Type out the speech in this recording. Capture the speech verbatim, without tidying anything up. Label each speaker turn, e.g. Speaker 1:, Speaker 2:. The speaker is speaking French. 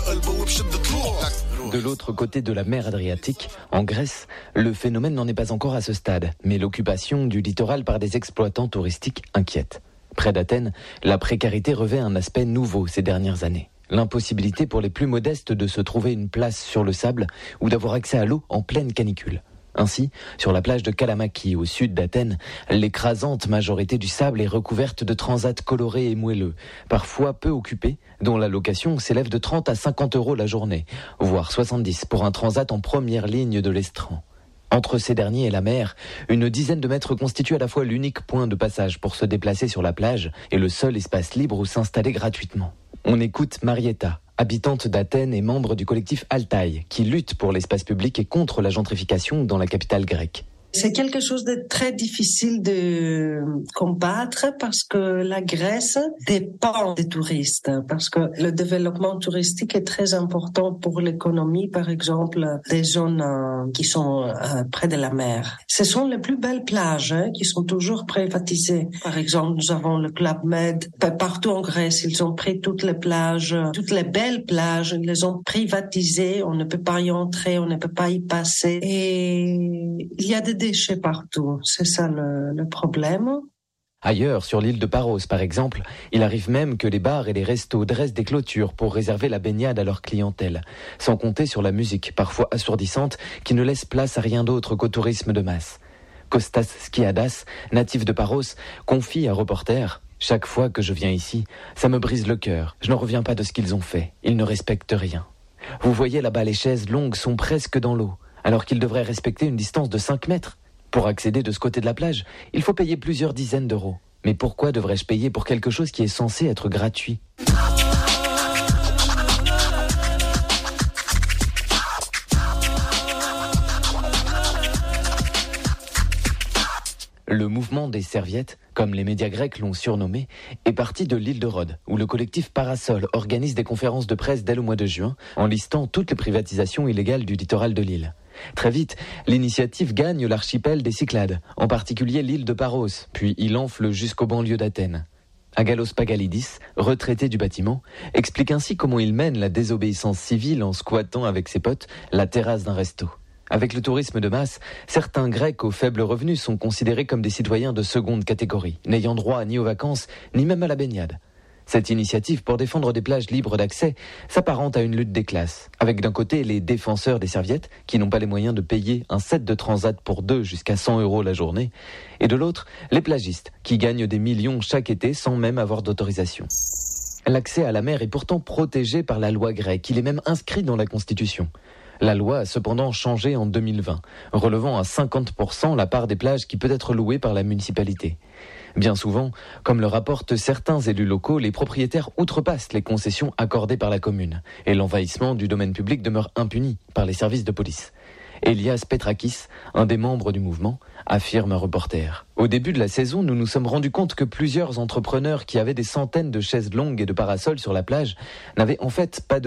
Speaker 1: De l'autre côté de la mer Adriatique, en Grèce, le phénomène n'en est pas encore à ce stade, mais l'occupation du littoral par des exploitants touristiques inquiète. Près d'Athènes, la précarité revêt un aspect nouveau ces dernières années. L'impossibilité pour les plus modestes de se trouver une place sur le sable ou d'avoir accès à l'eau en pleine canicule. Ainsi, sur la plage de Kalamaki, au sud d'Athènes, l'écrasante majorité du sable est recouverte de transats colorés et moelleux, parfois peu occupés, dont la location s'élève de trente à cinquante euros la journée, voire soixante-dix pour un transat en première ligne de l'estran. Entre ces derniers et la mer, une dizaine de mètres constitue à la fois l'unique point de passage pour se déplacer sur la plage et le seul espace libre où s'installer gratuitement. On écoute Marietta, habitante d'Athènes et membre du collectif Altaï, qui lutte pour l'espace public et contre la gentrification dans la capitale grecque.
Speaker 2: C'est quelque chose de très difficile de combattre parce que la Grèce dépend des touristes, parce que le développement touristique est très important pour l'économie, par exemple, des zones euh, qui sont euh, près de la mer. Ce sont les plus belles plages hein, qui sont toujours privatisées. Par exemple, nous avons le Club Med. Partout en Grèce, ils ont pris toutes les plages, toutes les belles plages, ils les ont privatisées. On ne peut pas y entrer, on ne peut pas y passer. Et il y a des déchets partout, c'est ça le, le problème.
Speaker 1: Ailleurs, sur l'île de Paros par exemple, il arrive même que les bars et les restos dressent des clôtures pour réserver la baignade à leur clientèle, sans compter sur la musique, parfois assourdissante, qui ne laisse place à rien d'autre qu'au tourisme de masse. Kostas Skiadas, natif de Paros, confie à Reporter « Chaque fois que je viens ici, ça me brise le cœur, je n'en reviens pas de ce qu'ils ont fait, ils ne respectent rien. Vous voyez là-bas, les chaises longues sont presque dans l'eau, alors qu'ils devraient respecter une distance de cinq mètres. Pour accéder de ce côté de la plage, il faut payer plusieurs dizaines d'euros. Mais pourquoi devrais-je payer pour quelque chose qui est censé être gratuit ? Le mouvement des serviettes, comme les médias grecs l'ont surnommé, est parti de l'île de Rhodes, où le collectif Parasol organise des conférences de presse dès le mois de juin, en listant toutes les privatisations illégales du littoral de l'île. Très vite, l'initiative gagne l'archipel des Cyclades, en particulier l'île de Paros, puis il enfle jusqu'aux banlieues d'Athènes. Agalos Pagalidis, retraité du bâtiment, explique ainsi comment il mène la désobéissance civile en squattant avec ses potes la terrasse d'un resto. Avec le tourisme de masse, certains Grecs aux faibles revenus sont considérés comme des citoyens de seconde catégorie, n'ayant droit ni aux vacances, ni même à la baignade. Cette initiative pour défendre des plages libres d'accès s'apparente à une lutte des classes, avec d'un côté les défenseurs des serviettes, qui n'ont pas les moyens de payer un set de transat pour deux jusqu'à cent euros la journée, et de l'autre, les plagistes, qui gagnent des millions chaque été sans même avoir d'autorisation. L'accès à la mer est pourtant protégé par la loi grecque, il est même inscrit dans la Constitution. La loi a cependant changé en deux mille vingt, relevant à cinquante pour cent la part des plages qui peut être louée par la municipalité. Bien souvent, comme le rapportent certains élus locaux, les propriétaires outrepassent les concessions accordées par la commune et l'envahissement du domaine public demeure impuni par les services de police. Elias Petrakis, un des membres du mouvement, affirme un reporter. Au début de la saison, nous nous sommes rendus compte que plusieurs entrepreneurs qui avaient des centaines de chaises longues et de parasols sur la plage n'avaient en fait pas de